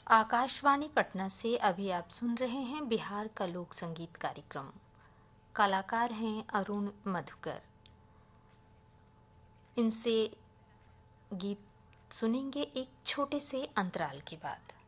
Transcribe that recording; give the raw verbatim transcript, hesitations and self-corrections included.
आकाशवाणी पटना से अभी आप सुन रहे हैं बिहार का लोक संगीत कार्यक्रम। कलाकार हैं अरुण मधुकर। इनसे गीत सुनेंगे एक छोटे से अंतराल के बाद।